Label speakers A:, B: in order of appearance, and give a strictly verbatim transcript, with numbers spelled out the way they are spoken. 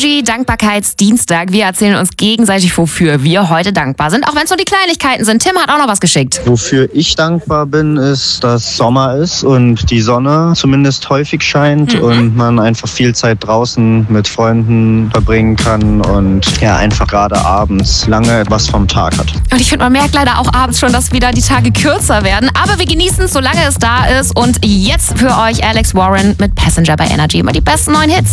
A: Energy Dankbarkeitsdienstag. Wir erzählen uns gegenseitig, wofür wir heute dankbar sind, auch wenn es nur die Kleinigkeiten sind. Tim hat auch noch was geschickt.
B: Wofür ich dankbar bin, ist, dass Sommer ist und die Sonne zumindest häufig scheint mhm. und man einfach viel Zeit draußen mit Freunden verbringen kann und ja, einfach gerade abends lange etwas vom Tag hat.
A: Und ich finde, man merkt leider auch abends schon, dass wieder die Tage kürzer werden. Aber wir genießen es, solange es da ist. Und jetzt für euch Alex Warren mit Passenger bei Energy. Immer die besten neuen Hits.